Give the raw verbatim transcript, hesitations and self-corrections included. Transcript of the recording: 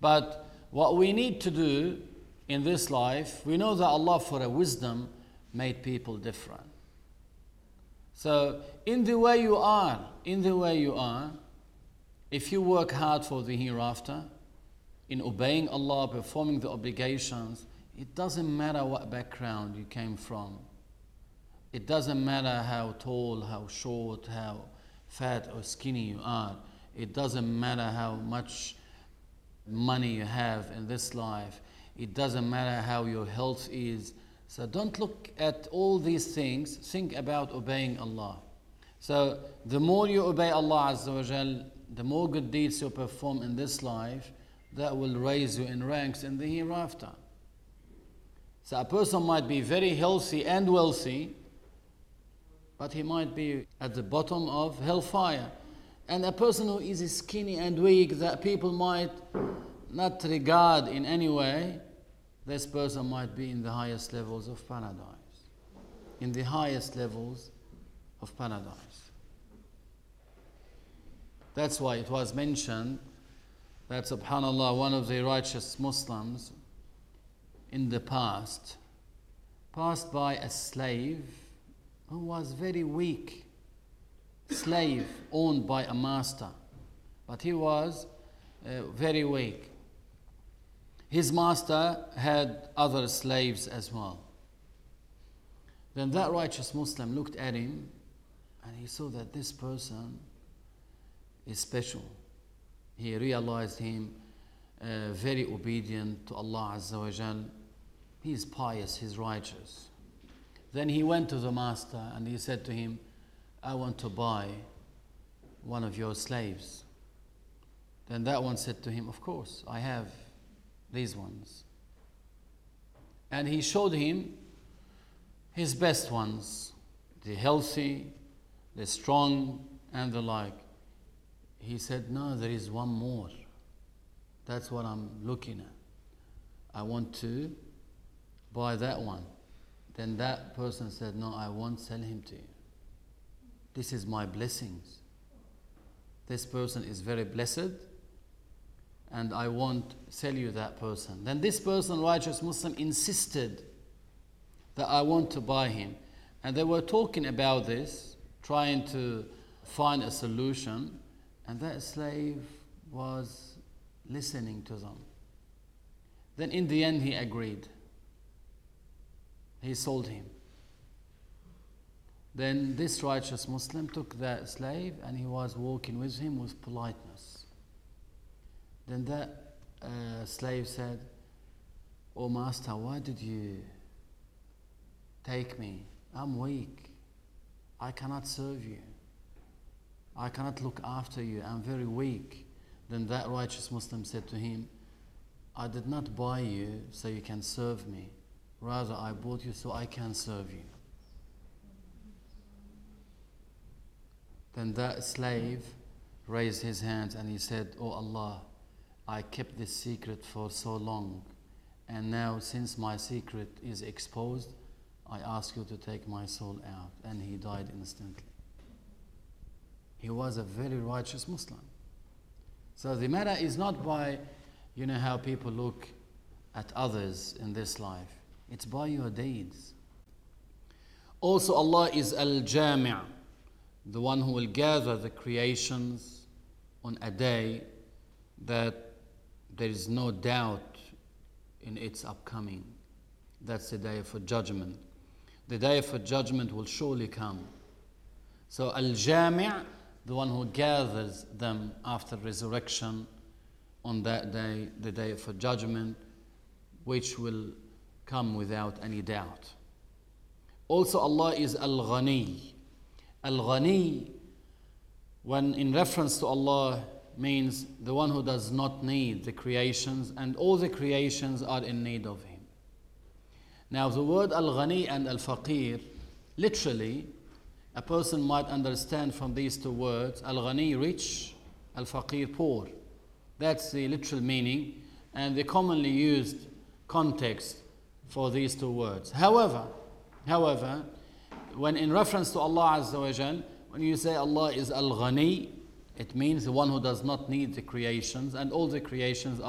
But what we need to do in this life, we know that Allah for a wisdom made people different. So in the way you are, in the way you are, if you work hard for the hereafter, in obeying Allah, performing the obligations, it doesn't matter what background you came from. It doesn't matter how tall, how short, how fat or skinny you are. It doesn't matter how much money you have in this life. It doesn't matter how your health is. So don't look at all these things. Think about obeying Allah. So the more you obey Allah Azza wa Jal, the more good deeds you perform in this life, that will raise you in ranks in the hereafter. So a person might be very healthy and wealthy, but he might be at the bottom of hellfire. And a person who is skinny and weak, that people might not regard in any way, this person might be in the highest levels of paradise. In the highest levels of paradise. That's why it was mentioned that, subhanAllah, one of the righteous Muslims in the past passed by a slave who was very weak, slave owned by a master, but he was uh, very weak. His master had other slaves as well. Then that righteous Muslim looked at him and he saw that this person is special. He realized him uh, very obedient to Allah Azza wa Jal. He is pious, he is righteous. Then he went to the master and he said to him, I want to buy one of your slaves. Then that one said to him, of course, I have these ones. And he showed him his best ones, the healthy, the strong, and the like. He said, no, there is one more. That's what I'm looking at. I want to buy that one. Then that person said, no, I won't sell him to you. This is my blessings. This person is very blessed, and I won't sell you that person. Then this person, righteous Muslim, insisted that I want to buy him. And they were talking about this, trying to find a solution, and that slave was listening to them. Then in the end he agreed. He sold him. Then this righteous Muslim took that slave and he was walking with him with politeness. Then that uh, slave said, oh master, why did you take me? I'm weak. I cannot serve you. I cannot look after you. I'm very weak. Then that righteous Muslim said to him, I did not buy you so you can serve me. Rather, I bought you so I can serve you. Then that slave raised his hands and he said, oh Allah, I kept this secret for so long, and now since my secret is exposed, I ask you to take my soul out. And he died instantly. He was a very righteous Muslim. So the matter is not by, you know, how people look at others in this life. It's by your deeds. Also, Allah is Al-Jami', the one who will gather the creations on a day that there is no doubt in its upcoming. That's the day for judgment. The day for judgment will surely come. So Al-Jami', the one who gathers them after resurrection on that day, the day for judgment, which will come without any doubt. Also, Allah is Al-Ghani. Al-Ghani, when in reference to Allah, means the one who does not need the creations, and all the creations are in need of Him. Now, the word Al-Ghani and Al-Faqir, literally, a person might understand from these two words, Al-Ghani, rich, Al-Faqir, poor. That's the literal meaning and the commonly used context for these two words. However, however, when in reference to Allah Azza wa Jal, when you say Allah is Al-Ghani, it means the one who does not need the creations, and all the creations are